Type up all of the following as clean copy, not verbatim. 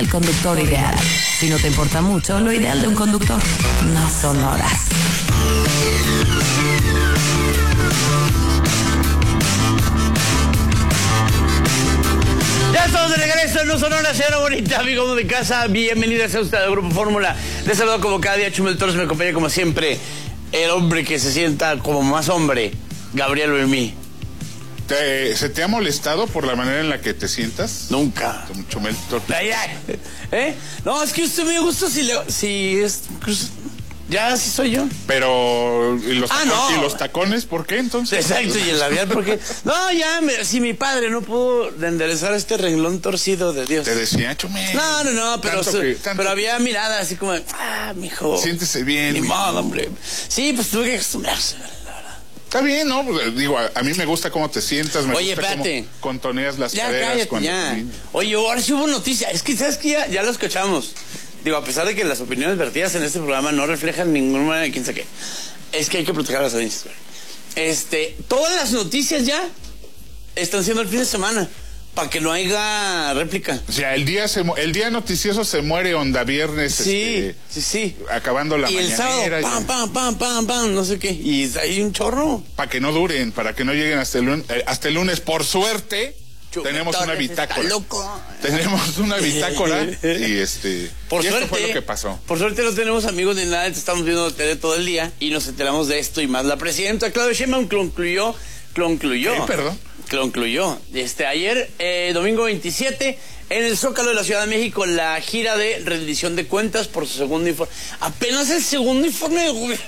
El conductor ideal. Si no te importa mucho, lo ideal de un conductor no son horas. Ya estamos de regreso en No Son Horas, señora bonita, amigo de casa. Bienvenidos a usted al Grupo Fórmula. Les saludo como cada día, Chumel Torres. Me acompaña como siempre el hombre que se sienta como más hombre, Gabriel Wilmí. ¿Se te ha molestado por la manera en la que te sientas? Nunca. Chumel Torres. Ay, ay. No, es que usted me gusta si es... Ya, así soy yo. Pero, ¿y los no. tacones? ¿Por qué entonces? Exacto, y el labial, porque... No, ya, si mi padre no pudo enderezar este renglón torcido de Dios. Te decía, Chumel. No, pero había mirada así como, mijo. Siéntese bien. Ni modo, hombre. Sí, pues tuve que acostumbrarse, la verdad. Está bien, ¿no? Digo, a mí me gusta cómo te sientas, me Oye, gusta espérate. cómo contoneas las Ya, caderas. cállate, cuando ya. caminas. Oye, ahora sí hubo noticia. Es que, ¿sabes qué? Ya lo escuchamos. Digo, a pesar de que las opiniones vertidas en este programa no reflejan ninguna de quién sabe qué, es que hay que proteger a las audiencias. Todas las noticias ya están siendo el fin de semana, para que no haya réplica. O sea, el día noticioso se muere onda viernes. Sí. Acabando la mañanera. Y el sábado, pam, no sé qué. Y hay un chorro. Para que no duren, para que no lleguen hasta el lunes. Por suerte, tenemos una bitácora. Está loco. Tenemos una bitácora y Por y suerte, esto fue lo que pasó. Por suerte no tenemos amigos ni nada, estamos viendo tele todo el día y nos enteramos de esto y más. La presidenta Claudia Sheinbaum concluyó. Perdón. Concluyó. Ayer, domingo 27, en el Zócalo de la Ciudad de México, la gira de rendición de cuentas por su segundo informe. Apenas el segundo informe de gobierno.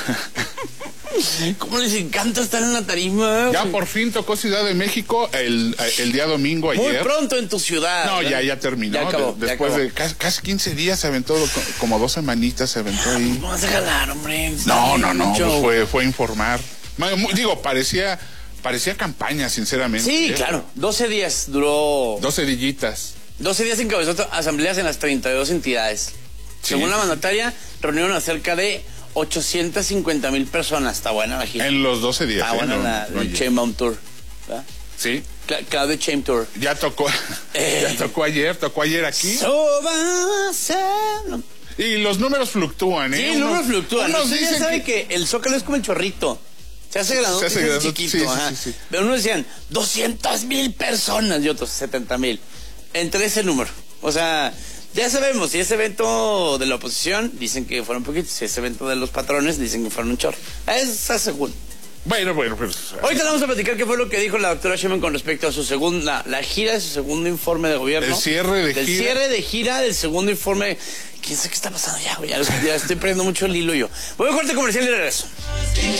¿Cómo les encanta estar en la tarima? Ya por fin tocó Ciudad de México el día domingo ayer. Muy pronto en tu ciudad. No, ya terminó. Ya acabó, Después de casi 15 días se aventó, como 2 semanitas se aventó ahí. No vas a jalar, hombre. No, pues fue a informar. Digo, parecía campaña, sinceramente. Sí, claro. 12 días duró. 12 dillitas. 12 días encabezó asambleas en las 32 entidades. Sí. Según la mandataria, reunieron a cerca de 850,000 personas. Está buena la gira. En los 12 días. Está buena el Sheinbaum Tour. ¿Verdad? Sí. Claudia Sheinbaum Tour. Ya tocó ayer aquí. Y los números fluctúan, ¿eh? Sí, los números fluctúan. Unos Ustedes ya dicen saben que el Zócalo es como el chorrito. Se hace grandote, se hace chiquito. Sí. Pero unos decían 200,000 personas y otros 70,000. Entre ese número. O sea, ya sabemos, si ese evento de la oposición dicen que fueron poquitos, si ese evento de los patrones dicen que fueron un chorro. Es según. Bueno, pues. Ahorita vamos a platicar qué fue lo que dijo la doctora Sheinbaum con respecto a su la gira de su segundo informe de gobierno. El cierre de gira del segundo informe. ¿Quién sabe qué está pasando ya, güey? Ya estoy perdiendo mucho el hilo yo. Voy a corte comercial y regreso.